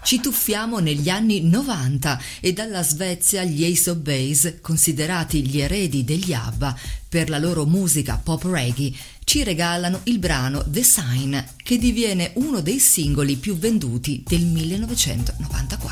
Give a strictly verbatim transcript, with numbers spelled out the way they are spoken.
Ci tuffiamo negli anni novanta e dalla Svezia gli Ace of Base, considerati gli eredi degli ABBA per la loro musica pop reggae, ci regalano il brano The Sign, che diviene uno dei singoli più venduti del millenovecentonovantaquattro.